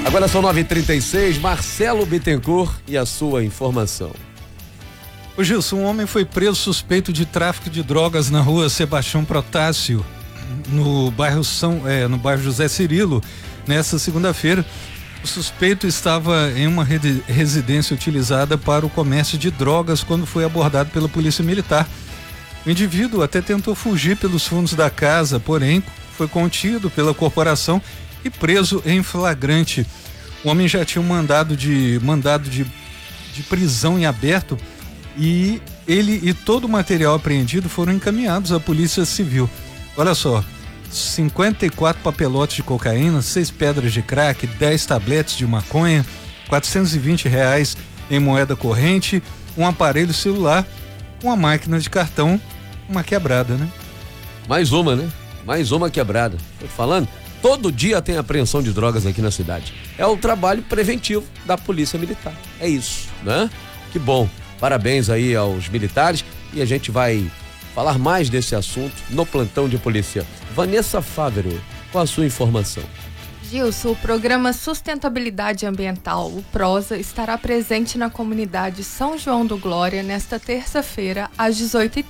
Agora são 9h36, Marcelo Bittencourt e a sua informação. O Gilson, um homem foi preso suspeito de tráfico de drogas na rua Sebastião Protásio, no bairro José Cirilo, nesta segunda-feira. O suspeito estava em uma residência utilizada para o comércio de drogas quando foi abordado pela polícia militar. O indivíduo até tentou fugir pelos fundos da casa, porém foi contido pela corporação e preso em flagrante. O homem já tinha um mandado de prisão em aberto e ele e todo o material apreendido foram encaminhados à Polícia Civil. Olha só, 54 papelotes de cocaína, 6 pedras de crack, 10 tabletes de maconha, R$420 em moeda corrente, um aparelho celular, uma máquina de cartão, uma quebrada, né? Mais uma, né? Mais uma quebrada. Tô falando, todo dia tem apreensão de drogas aqui na cidade. É o trabalho preventivo da Polícia Militar. É isso, né? Que bom. Parabéns aí aos militares e a gente vai falar mais desse assunto no plantão de polícia. Vanessa Fávero, qual a sua informação? Gilson, o programa Sustentabilidade Ambiental, o PROSA, estará presente na comunidade São João do Glória nesta terça-feira, às 18h30.